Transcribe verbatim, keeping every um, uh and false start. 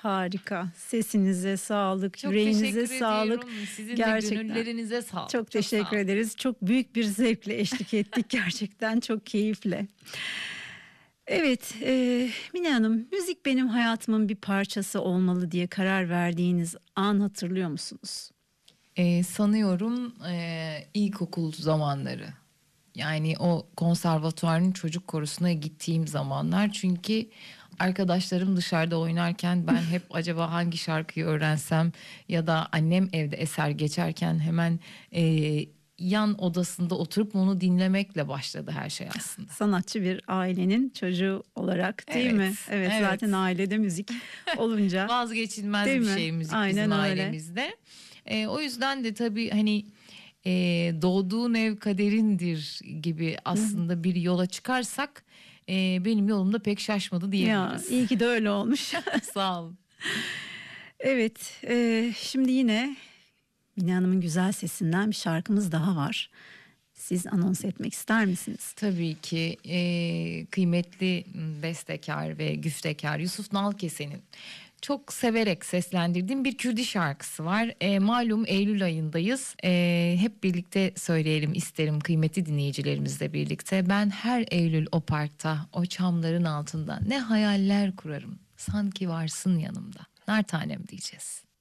harika. Sesinize sağlık, Çok yüreğinize teşekkür sağlık. ediyorum. Sizin Gerçekten. de gönüllerinize sağlık. Çok teşekkür sağ olun. ederiz. Çok büyük bir zevkle eşlik ettik gerçekten, çok keyifle. Evet, e, Mine Hanım, müzik benim hayatımın bir parçası olmalı diye karar verdiğiniz an hatırlıyor musunuz? Ee, sanıyorum e, ilkokul zamanları. Yani o konservatuvarın çocuk korusuna gittiğim zamanlar. Çünkü arkadaşlarım dışarıda oynarken ben hep acaba hangi şarkıyı öğrensem ya da annem evde eser geçerken hemen e, yan odasında oturup onu dinlemekle başladı her şey aslında. Sanatçı bir ailenin çocuğu olarak, değil Evet, mi? Evet, evet. zaten ailede müzik olunca Vazgeçilmez değil bir mi? şey müzik Aynen bizim öyle. ailemizde. E, o yüzden de tabii hani e, doğduğun ev kaderindir gibi aslında bir yola çıkarsak e, benim yolumda pek şaşmadı Ya diyebiliriz. iyi ki de öyle olmuş. Sağ olun. Evet, e, şimdi yine Mine Hanım'ın güzel sesinden bir şarkımız daha var. Siz anons etmek ister misiniz? Tabii ki e, kıymetli bestekar ve güftekar Yusuf Nalkese'nin çok severek seslendirdiğim bir Kürdi şarkısı var. E, malum Eylül ayındayız. E, hep birlikte söyleyelim isterim kıymetli dinleyicilerimizle birlikte. Ben her Eylül o parkta, o çamların altında ne hayaller kurarım. Sanki varsın yanımda. Nar tanem diyeceğiz.